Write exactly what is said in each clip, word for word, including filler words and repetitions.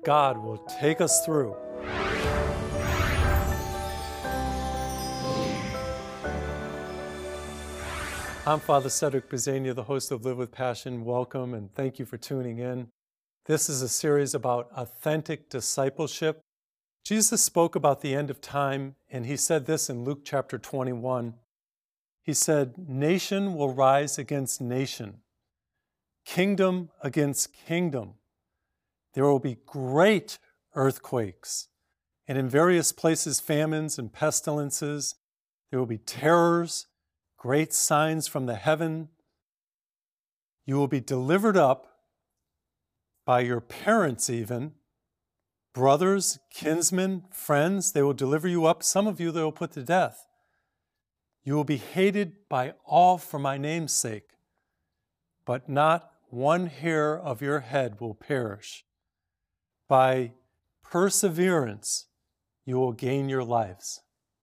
God will take us through. I'm Father Cedric Bezania, the host of Live with Passion. Welcome and thank you for tuning in. This is a series about authentic discipleship. Jesus spoke about the end of time, and he said this in Luke chapter twenty-one. He said, "Nation will rise against nation, kingdom against kingdom. There will be great earthquakes, and in various places famines and pestilences. There will be terrors, great signs from the heaven. You will be delivered up by your parents even, brothers, kinsmen, friends. They will deliver you up. Some of you they will put to death. You will be hated by all for my name's sake, but not one hair of your head will perish. By perseverance, you will gain your lives."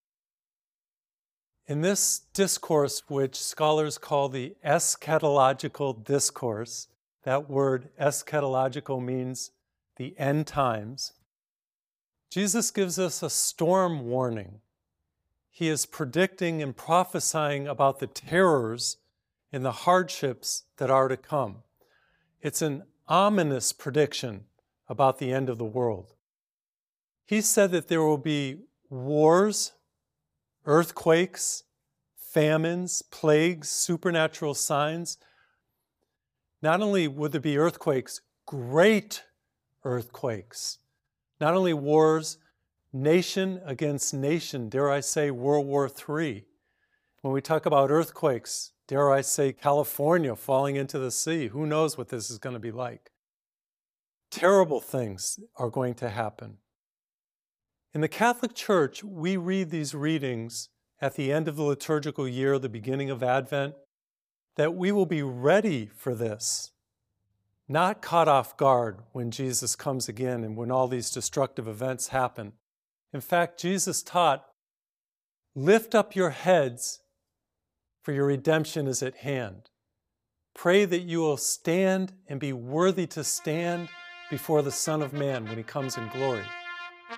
In this discourse, which scholars call the eschatological discourse, that word eschatological means the end times, Jesus gives us a storm warning. He is predicting and prophesying about the terrors and the hardships that are to come. It's an ominous prediction about the end of the world. He said that there will be wars, earthquakes, famines, plagues, supernatural signs. Not only would there be earthquakes, great earthquakes. Not only wars, nation against nation, dare I say World War Three. When we talk about earthquakes, dare I say California falling into the sea. Who knows what this is going to be like? Terrible things are going to happen. In the Catholic Church, we read these readings at the end of the liturgical year, the beginning of Advent, that we will be ready for this, not caught off guard when Jesus comes again and when all these destructive events happen. In fact, Jesus taught, "Lift up your heads, for your redemption is at hand. Pray that you will stand and be worthy to stand before the Son of Man when he comes in glory."